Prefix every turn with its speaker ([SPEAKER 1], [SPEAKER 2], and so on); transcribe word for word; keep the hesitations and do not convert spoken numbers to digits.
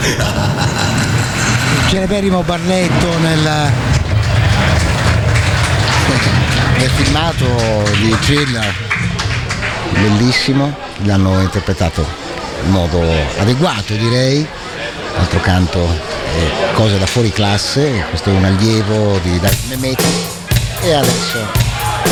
[SPEAKER 1] Il celeberrimo Barletto nel, nel filmato di Jill, bellissimo, l'hanno interpretato in modo adeguato, direi. D'altro canto eh, cose da fuori classe, questo è un allievo di Davide Mehmet e adesso